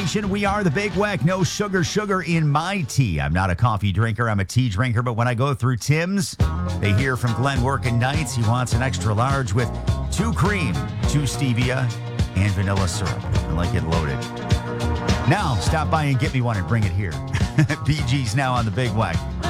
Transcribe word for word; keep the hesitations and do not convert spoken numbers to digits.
We are the Big Weck. No sugar, sugar in my tea. I'm not a coffee drinker. I'm a tea drinker. But when I go through Tim's, they hear from Glenn working nights. He wants an extra large with two cream, two stevia, and vanilla syrup. I like it loaded. Now, stop by and get me one and bring it here. B G's now on the Big Weck.